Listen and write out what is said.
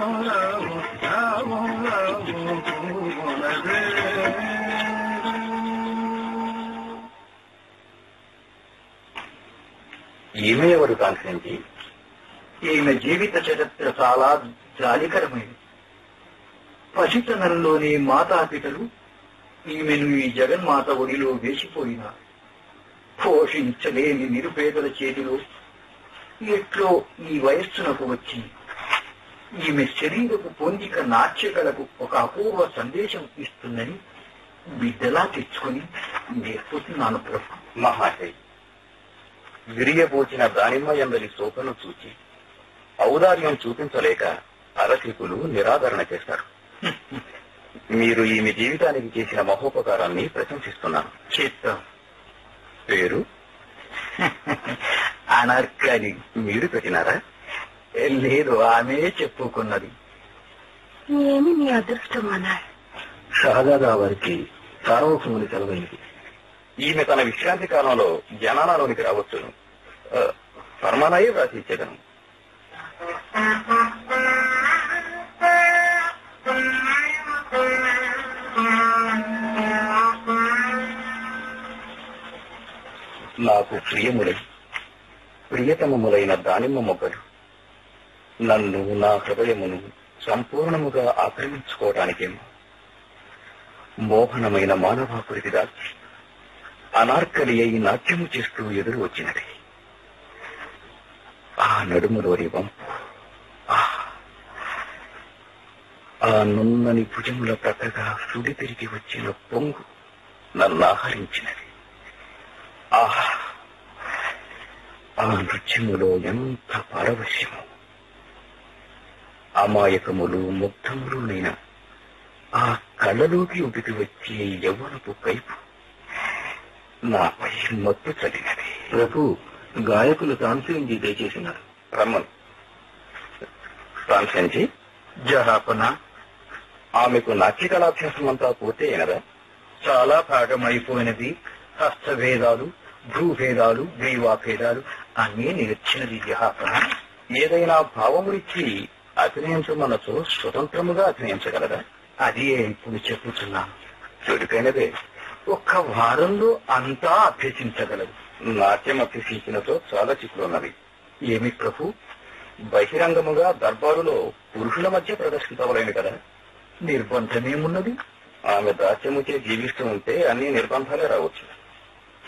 ఈమె ఎవరు కాంక్షించి? ఈమె జీవిత చరిత్ర చాలా జాలికరమైనది. పసితనంలోని మాతాపితలు ఈమెను ఈ జగన్మాత ఒడిలో వేసిపోయినారు. పోషించలేని నిరుపేదల చేతిలో ఎట్లో ఈ వయస్సునకు వచ్చి ఈమె శరీరపు పొందిక నాట్యకలకు ఒక అపూర్వ సందేశం ఇస్తుందని బిడ్డలా తెచ్చుకొని నేర్పుతున్నాను ప్రభు. మహాశయ, విరియబోచిన దానిమ్మ ఎందలి శోభను చూచి ఔదార్యం చూపించలేక అరసికులు నిరాదరణ చేస్తారు. మీరు ఈమె జీవితానికి చేసిన మహోపకారాన్ని ప్రశంసిస్తున్నాను. చేస్తాం. పేరు అనార్కలి. మీరు పెట్టినారా? లేదు, ఆమె చెప్పుకున్నది. ఏమి నీ అదృష్టం అన్నారు. షహజాదా వారికి సార్వభౌముని సెలవైంది. ఈమె తన విశ్రాంతి కాలంలో జనానాలోనికి రావచ్చును. ఫర్మానాయే వ్రాసి ఇచ్చేదను. నాకు ప్రియములై ప్రియతమములైన దానిమ్మ మొగ్గలు నన్ను, నా హృదయమును సంపూర్ణముగా ఆక్రమించుకోవటానికేమో మోహనమైన మానవాకృతి దాచి అనార్కలి అయి నాట్యము చేస్తూ ఎదురు వచ్చినది. ఆ నడుములోని వంపు, ఆ నున్నని భుజముల ప్రక్కగా సుడి తిరిగి వచ్చిన పొంగు నన్ను ఆహరించినది. ఆ నృత్యములో ఎంత పారవశ్యము! అమాయకములు ముగ్ధములునైన ఆ కళ్ళలోకి ఉడికి వచ్చే యవ్వనపు కైపు నాపై మత్తు చదివినది. ప్రభు, గాయకులు తాన్సేన్జీ దయచేసినారు. రమ్మను. తాన్సేన్జీ, జహాపన, ఆమెకు నాట్య కళాభ్యాసం అంతా పూర్తి అయినదా? చాలా భాగం అయిపోయినది. హస్తభేదాలు, భూభేదాలు, గ్రీవాభేదాలు అన్నీ నేర్చినది జహాపన. ఏదైనా భావమునిచ్చి అభినయించమన్నచో స్వతంత్రముగా అభినయించగలదా? అది ఇప్పుడు చెప్పుతున్నాను. చురుకైనదే. ఒక్క వారంలో అంతా అభ్యసించగలదు. నాట్యం అభ్యసించినతో చాలా చిక్కులున్నవి. ఏమి ప్రభు? బహిరంగముగా దర్బారులో పురుషుల మధ్య ప్రదర్శించవలేను కదా. నిర్బంధమేమున్నది? ఆమె దాస్యముచే జీవిస్తూ ఉంటే అన్ని నిర్బంధాలే రావచ్చు.